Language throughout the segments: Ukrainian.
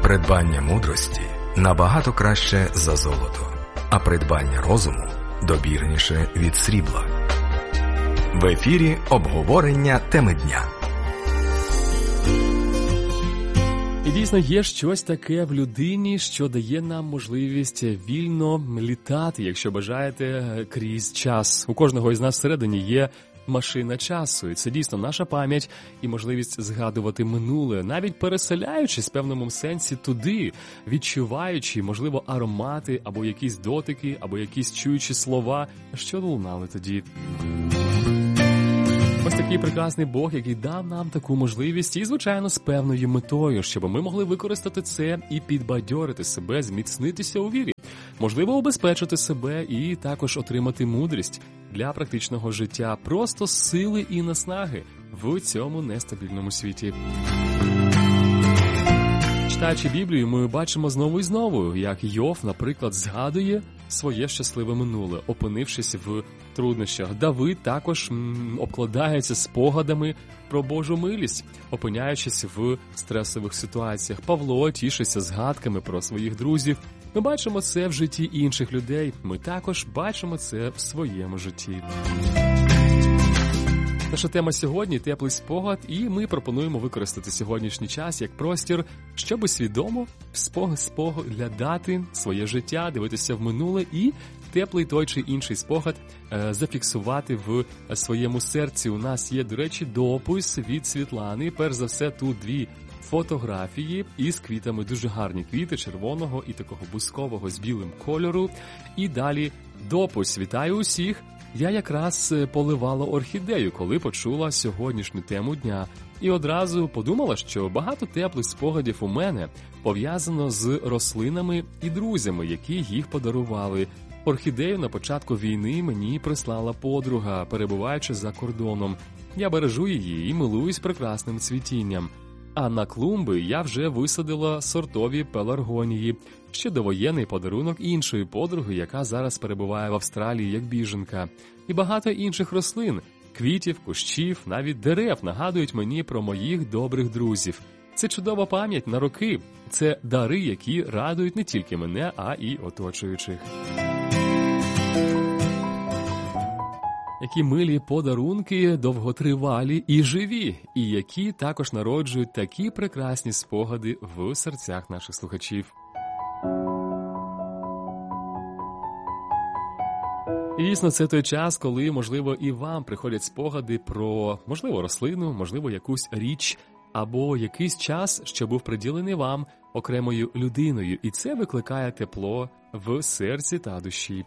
Придбання мудрості набагато краще за золото, а придбання розуму добірніше від срібла. В ефірі обговорення теми дня. І дійсно є щось таке в людині, що дає нам можливість вільно літати, якщо бажаєте, крізь час. У кожного із нас всередині є машина часу, і це дійсно наша пам'ять і можливість згадувати минуле, навіть переселяючись в певному сенсі туди, відчуваючи, можливо, аромати, або якісь дотики, або якісь чуючі слова, що лунали тоді. Ось такий прекрасний Бог, який дав нам таку можливість і, звичайно, з певною метою, щоб ми могли використати це і підбадьорити себе, зміцнитися у вірі. Можливо, убезпечити себе і також отримати мудрість для практичного життя, просто сили і наснаги в цьому нестабільному світі. Читаючи Біблію, ми бачимо знову і знову, як Йов, наприклад, згадує своє щасливе минуле, опинившись в труднощах. Давид також обкладається спогадами про Божу милість, опиняючись в стресових ситуаціях. Павло тішиться згадками про своїх друзів. Ми бачимо це в житті інших людей. Ми також бачимо це в своєму житті. Наша тема сьогодні – теплий спогад, і ми пропонуємо використати сьогоднішній час як простір, щоб свідомо споглядати своє життя, дивитися в минуле і теплий той чи інший спогад зафіксувати в своєму серці. У нас є, до речі, допис від Світлани. Перш за все, тут дві фотографії із квітами, дуже гарні квіти, червоного і такого бускового з білим кольору. І далі допис. Вітаю усіх! Я якраз поливала орхідею, коли почула сьогоднішню тему дня. І одразу подумала, що багато теплих спогадів у мене пов'язано з рослинами і друзями, які їх подарували. Орхідею на початку війни мені прислала подруга, перебуваючи за кордоном. Я бережу її і милуюсь прекрасним цвітінням. А на клумби я вже висадила сортові пеларгонії, ще довоєнний подарунок іншої подруги, яка зараз перебуває в Австралії як біженка. І багато інших рослин, квітів, кущів, навіть дерев нагадують мені про моїх добрих друзів. Це чудова пам'ять на роки. Це дари, які радують не тільки мене, а й оточуючих. Які милі подарунки, довготривалі і живі, і які також народжують такі прекрасні спогади в серцях наших слухачів. І дійсно, це той час, коли, можливо, і вам приходять спогади про, можливо, рослину, можливо, якусь річ, або якийсь час, що був приділений вам окремою людиною, і це викликає тепло в серці та душі.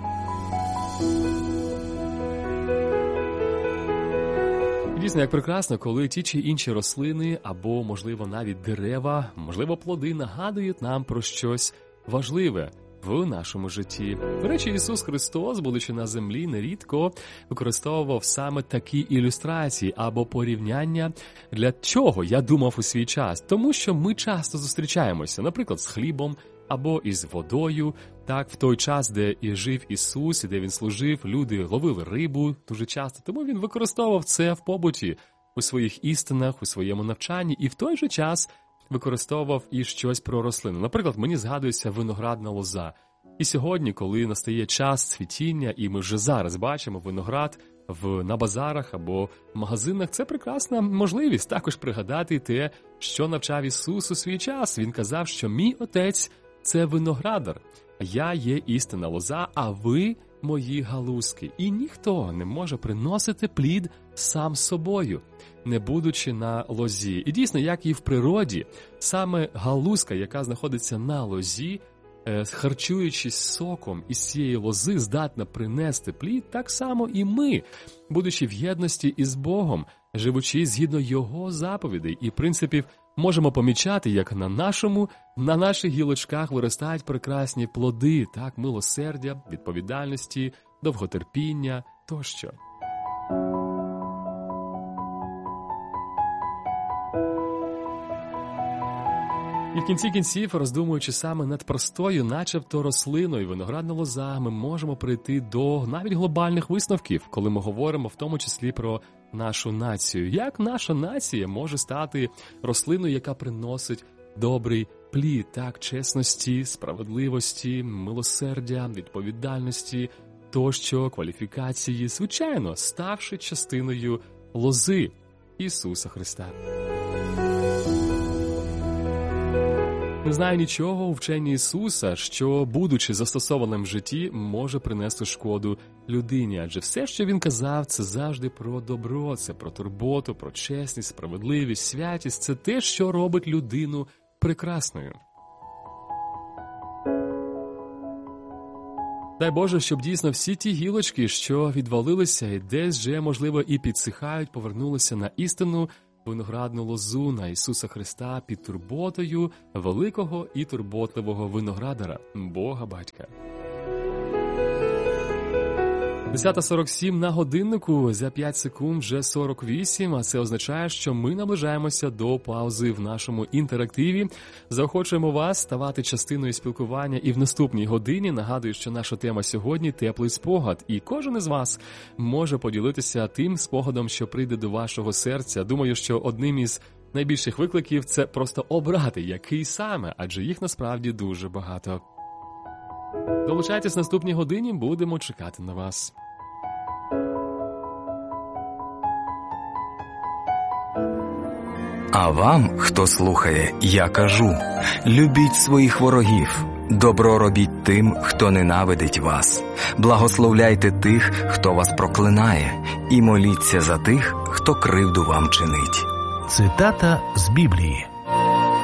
Дійсно, як прекрасно, коли ті чи інші рослини, або, можливо, навіть дерева, можливо, плоди нагадують нам про щось важливе в нашому житті. До речі, Ісус Христос, будучи на землі, нерідко використовував саме такі ілюстрації або порівняння. Для чого, я думав у свій час? Тому що ми часто зустрічаємося, наприклад, з хлібом, або із водою. Так, в той час, де і жив Ісус, і де Він служив, люди ловили рибу дуже часто. Тому Він використовував це в побуті, у своїх істинах, у своєму навчанні, і в той же час використовував і щось про рослину. Наприклад, мені згадується виноградна лоза. І сьогодні, коли настає час цвітіння, і ми вже зараз бачимо виноград на базарах або в магазинах, це прекрасна можливість також пригадати те, що навчав Ісус у свій час. Він казав, що «Мій Отець – це виноградар, я є істинна лоза, а ви – мої галузки». І ніхто не може приносити плід сам собою, не будучи на лозі. І дійсно, як і в природі, саме галузка, яка знаходиться на лозі, харчуючись соком із цієї лози, здатна принести плід, так само і ми, будучи в єдності із Богом, живучи згідно Його заповідей і принципів, можемо помічати, як на наших гілочках виростають прекрасні плоди, так, милосердя, відповідальності, довготерпіння тощо. І в кінці кінців, роздумуючи саме над простою, начебто рослиною, виноградна лоза, ми можемо прийти до навіть глобальних висновків, коли ми говоримо в тому числі про нашу націю. Як наша нація може стати рослиною, яка приносить добрий плід, так, чесності, справедливості, милосердя, відповідальності, тощо, кваліфікації, звичайно, ставши частиною лози Ісуса Христа. Не знаю нічого у вченні Ісуса, що, будучи застосованим в житті, може принести шкоду людині, адже все, що Він казав, це завжди про добро, це про турботу, про чесність, справедливість, святість, це те, що робить людину прекрасною. Дай Боже, щоб дійсно всі ті гілочки, що відвалилися і десь вже, можливо, і підсихають, повернулися на істину, виноградну лозу, на Ісуса Христа під турботою великого і турботливого виноградара, Бога Батька. 10:47 на годиннику, за 5 секунд вже 48, а це означає, що ми наближаємося до паузи в нашому інтерактиві. Заохочуємо вас ставати частиною спілкування і в наступній годині. Нагадую, що наша тема сьогодні – теплий спогад, і кожен із вас може поділитися тим спогадом, що прийде до вашого серця. Думаю, що одним із найбільших викликів – це просто обрати, який саме, адже їх насправді дуже багато. Долучайтесь в наступній годині, будемо чекати на вас. А вам, хто слухає, я кажу: любіть своїх ворогів, добро робіть тим, хто ненавидить вас, благословляйте тих, хто вас проклинає, і моліться за тих, хто кривду вам чинить. Цитата з Біблії.